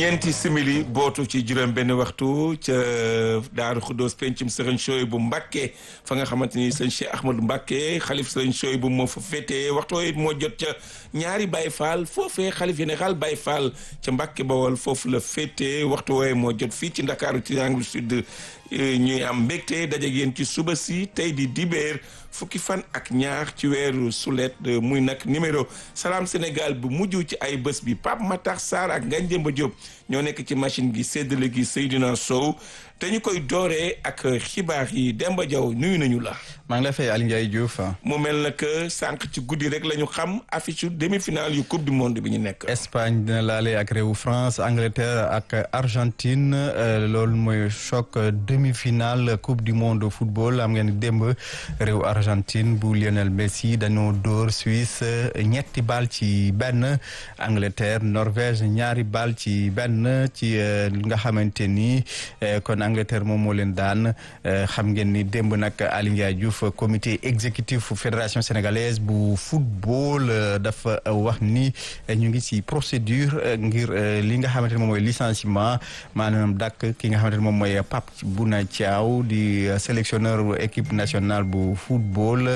ñeenti simili bootu ci juróom benn waxtu ca Daaru Xuddoos pencum Sëriñ Souhaïbou Mbacké fa nga xamante ni sëñ Cheikh Ahmadou Mbacké xalif Sëriñ Souhaïbou moo fa féetee waxtu it moo jot ca ñaari Baye Fall foofee xalif général Baye Fall ca Mbacké Bawol foofu la féetee waxtu wooye moo jot fii ci Ndakaaru Triangle Sud ñuy am mbégte dajeeg yéen ci suba si tey di dibéer fukki fan ak ñaar ci weeru sulet muy nag numéro Salam Sénégal bu mujj ci ay bés bi Pape Matar Sarr ak Ngagne Demba Diop ñoo nekk ci machine gi séddale gi Seydina Sow te ñu koy dooree ak xibaar yi Demba Diaw nuyu nañu la. maa ngi lay fay Aliou Ndiaye Diouf. mu mel na que sànq ci guddi rek la ñu xam affiche demi-finale yu coupe du monde bi ñu nekk. Espagne dina laale ak réewu France Angleterre ak Argentine loolu mooy choc demi-finale coupe du monde football am ngeen démb réewu Argentine bu Lionel Messi dañoo dóor Suisse ñetti bal ci benn Angleterre Norvège ñaari bal ci benn ci li nga xamante ni kon Angleterre moom moo leen daan xam ngeen ni démb nag Aliou Ndiaye Diouf comité exécutif fédération sénégalaise bu football dafa wax ni ñu ngi ci procédure ngir li nga xamante ne moom mooy licenciement maanaam dàkk ki nga xamante ne moom mooy Pape Bouna Thiaw di sélectionneur équipe nationale bu football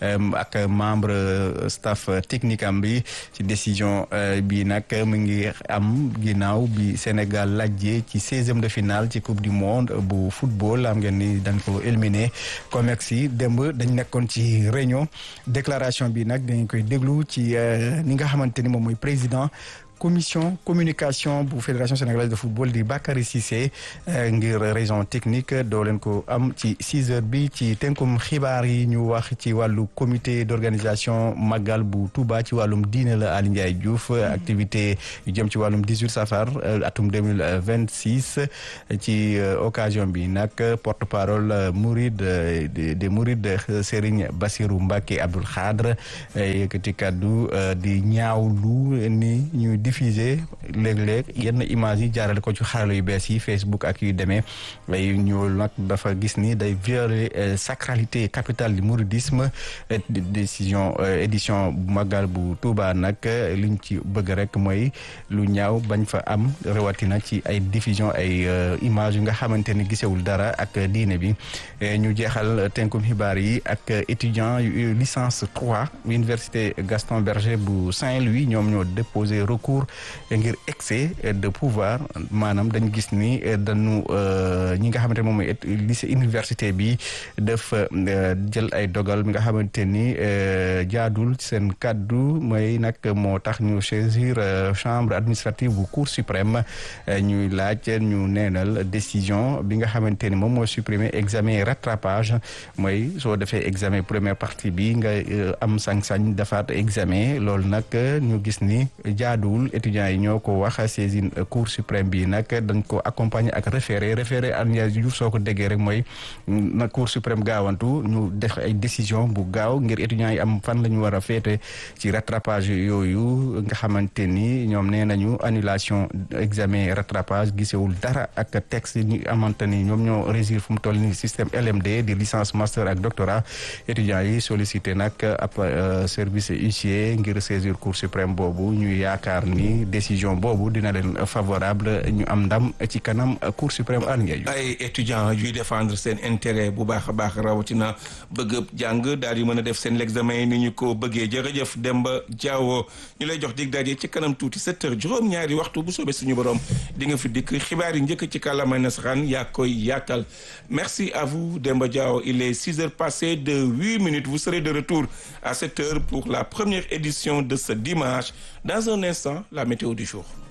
ak membre staff technique am bi ci décision bi nag mu ngi am ginnaaw bi Sénégal lajjee ci 16e de finale ci coupe du monde bu football am ngeen ni dañ ko éliminé COMEX yi démb dañ nekkoon ci réunion déclaration bi nag dañ koy déglu ci ni nga xamante ni moom mooy président commission communication bu fédération sénégalaise de football di Bakary Cissé ngir raison technique doo leen ko am ci 6 heures bi ci tënkum xibaar yi ñu wax ci wàllu comité d'organisation Magal bu Touba ci wàllum diine la Aliou Ndiaye Diouf activité yu jëm ci wàllum 18 safar atum 2026 ci occasion bi nag porte-parole Mouride de Mouride Serigne Bassirou Mbacké Abdoul Khadre yëkkati kaddu di ñaawlu ni ñu diffusé léeg-léeg yenn image yi jaarale ko ci xarala yu bees yi Facebook ak yu demee ñu nag dafa gis ni day violer sacralité capitale du mouridisme décision édition bu Magal bu Touba nag liñ ci bëgg rek mooy lu ñaaw bañ fa am rawatina ci ay diffusion ay image yu nga xamante ni gisewul dara ak diine bi ñu jeexal tënkum xibaar yi ak étudiant yu licence 3 université Gaston Berger bu Saint-Louis ñoom ñoo déposé recours ngir excès de pouvoir maanaam dañu gis ni dañu ñi nga xamante ne moom mooy lycée université bi def jël ay dogal mi nga xamante ni jaadul seen kaddu mooy nag moo tax ñu saisir chambre administrative bu cour suprême ñuy laaj ñu neenal décision bi nga xamante ni moom moo supprimer examen rattrapage mooy soo defee examen première partie bi nga am sañ-sañ defaat examen loolu nag ñu gis ni jaaduwul étudiants yi ñoo ko wax saisine cour suprême bi nag dañ ko accompagner ak référé Aliou Ndiaye Diouf soo ko déggee rek mooy na cour suprême gaawantu ñu def ay décision bu gaaw ngir étudiants yi am fan la ñu war a féete ci rattrapage yooyu nga xamante ni ñoom nee nañu annulation examen rattrapage gisewul dara ak texte ñu amante ni ñoom ñoo régir fu mu toll ni système LMD di licence master ak doctorat étudiants yi sollicité nag ab service huissier ngir saisir cour suprême boobu ñuy yaakaar ni décision boobu dina leen favorable ñu am ndam ci kanam cour suprême Aliou Ndiaye. ay étudiants yuy défendre seen intérêt bu baax a baax rawatina bëgg jàng daal di mën a def seen examen yi ni ñu ko bëggee jërëjëf Demba Diawo ñu lay jox dig daje ci kanam tuuti 7 heures juróom-ñaari waxtu bu soobee suñu borom di nga fi dikk xibaar yi njëkk ci kàllaamay nasaraan yaa koy yaatal merci à vous Demba Diawo il est 6 heures passées de 8 minutes vous serez de retour à 7 heures pour la première édition de ce dimanche. Dans un instant, la météo du jour.